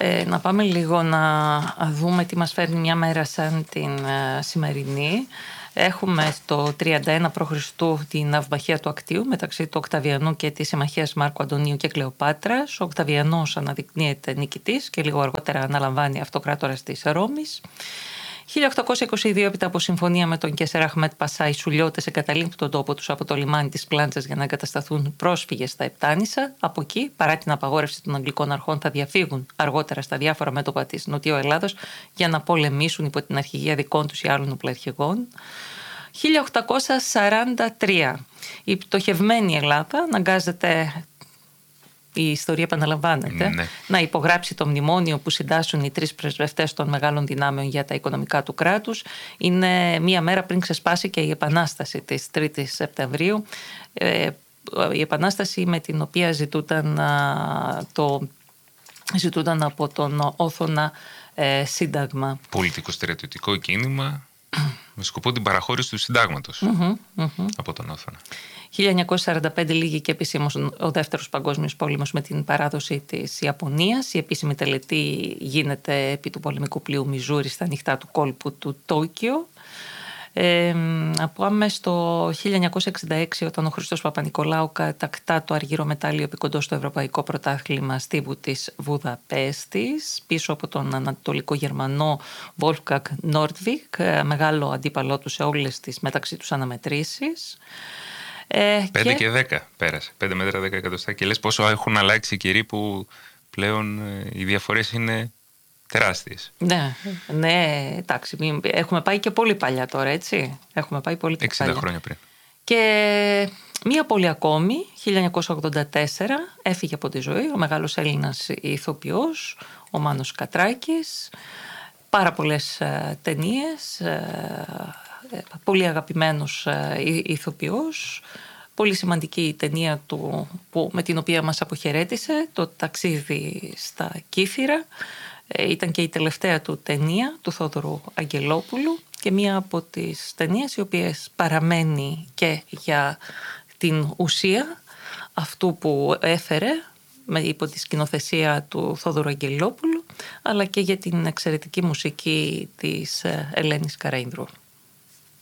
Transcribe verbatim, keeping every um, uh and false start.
Ε, να πάμε λίγο να δούμε τι μας φέρνει μια μέρα σαν την ε, σημερινή. Έχουμε στο τριάντα ένα π.Χ. την ναυμαχία του Ακτίου μεταξύ του Οκταβιανού και της συμμαχίας Μάρκου Αντωνίου και Κλεοπάτρας. Ο Οκταβιανός αναδεικνύεται νικητής και λίγο αργότερα αναλαμβάνει αυτοκράτορας της Ρώμης. χίλια οκτακόσια είκοσι δύο, έπειτα από συμφωνία με τον Κεσέρα Αχμέτ Πασά, οι Σουλιώτες εγκαταλείπουν τον τόπο τους από το λιμάνι της Πλάντσας για να εγκατασταθούν πρόσφυγες στα Επτάνησα. Από εκεί, παρά την απαγόρευση των Αγγλικών αρχών, θα διαφύγουν αργότερα στα διάφορα μέτωπα της Νοτιού Ελλάδος για να πολεμήσουν υπό την αρχηγία δικών τους ή άλλων οπλαρχηγών. χίλια οκτακόσια σαράντα τρία. Η πτωχευμένη Ελλάδα αναγκάζεται, η ιστορία επαναλαμβάνεται, ναι, να υπογράψει το μνημόνιο που συντάσσουν οι τρεις πρεσβευτές των μεγάλων δυνάμεων για τα οικονομικά του κράτους. Είναι μία μέρα πριν ξεσπάσει και η Επανάσταση της τρίτης Σεπτεμβρίου. Ε, η Επανάσταση με την οποία ζητούταν, το, ζητούταν από τον Όθωνα ε, σύνταγμα. Πολιτικο-στρατιωτικό κίνημα με σκοπό την παραχώρηση του συντάγματος mm-hmm, mm-hmm. από τον Όθωνα. χίλια εννιακόσια σαράντα πέντε λήγει και επισήμως ο Δεύτερος Παγκόσμιος Πόλεμος με την παράδοση της Ιαπωνίας. Η επίσημη τελετή γίνεται επί του πολεμικού πλοίου Μιζούρι στα νυχτά του κόλπου του Τόκιο. Ε, πάμε στο χίλια εννιακόσια εξήντα έξι, όταν ο Χριστός Παπα-Νικολάου κατακτά το αργύρο μετάλλιο επικοντό στο Ευρωπαϊκό Πρωτάθλημα στίβου της Βουδαπέστης πίσω από τον Ανατολικό Γερμανό Wolfgang Nordwig, μεγάλο αντίπαλό του σε όλες τις μεταξύ τους αναμετρήσεις. Ε, πέντε και... και δέκα πέρασε, πέντε μέτρα δέκα εκατοστά, και λες πόσο έχουν αλλάξει οι καιροί που πλέον ε, οι διαφορές είναι τεράστιες. Ναι, ναι, εντάξει, έχουμε πάει και πολύ παλιά τώρα, έτσι. Έχουμε πάει πολύ παλιά. εξήντα χρόνια πριν. Και μία πόλη ακόμη, χίλια εννιακόσια ογδόντα τέσσερα, έφυγε από τη ζωή ο μεγάλος Έλληνας ηθοποιός, ο Μάνος Κατράκης. Πάρα πολλές ε, ταινίες, ε, πολύ αγαπημένος ε, ηθοποιός. Πολύ σημαντική η ταινία του που, με την οποία μας αποχαιρέτησε, το ταξίδι στα Κύθυρα. Ε, ήταν και η τελευταία του ταινία, του Θόδωρου Αγγελόπουλου, και μία από τις ταινίες οι οποίες παραμένει και για την ουσία αυτού που έφερε με, υπό τη σκηνοθεσία του Θόδωρου Αγγελόπουλου, αλλά και για την εξαιρετική μουσική της Ελένης Καραΐνδρου.